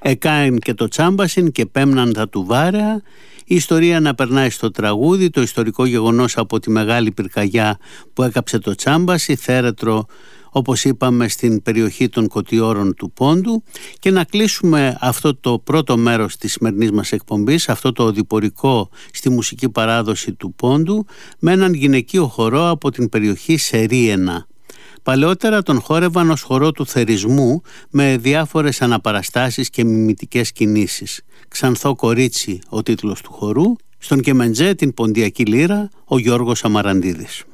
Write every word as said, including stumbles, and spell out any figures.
εκάεν και το τσάμπασιν και πέμναν τα του βάρεα, η ιστορία να περνάει στο τραγούδι, το ιστορικό γεγονός από τη μεγάλη πυρκαγιά που έκαψε το Τσάμπαση, θέρετρο όπως είπαμε στην περιοχή των Κωτιώρων του Πόντου, και να κλείσουμε αυτό το πρώτο μέρος της σημερινής μας εκπομπής, αυτό το οδηπορικό στη μουσική παράδοση του Πόντου, με έναν γυναικείο χορό από την περιοχή Σερίαινα. Παλαιότερα τον χόρευαν ως χορό του θερισμού με διάφορες αναπαραστάσεις και μιμητικές κινήσεις. «Ξανθό κορίτσι» ο τίτλος του χορού, στον κεμεντζέ την ποντιακή λύρα ο Γιώργος Αμαραντίδης.